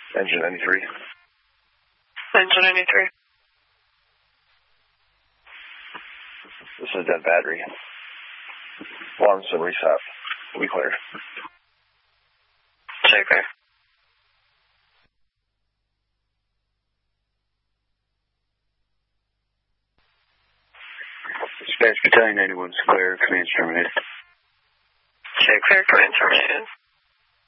Engine 93. Engine 93. This is dead battery. Alarms and reset. We cleared. Check clear. Dispatch Battalion 91's clear. Command's terminated. Check clear. Command terminated.